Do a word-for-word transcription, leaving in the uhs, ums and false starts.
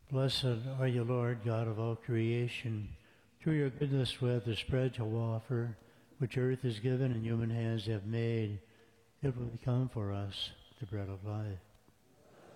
Blessed are you, Lord, God of all creation. Through your goodness we have the spread to offer, which earth has given and human hands have made. It will become for us the bread of life.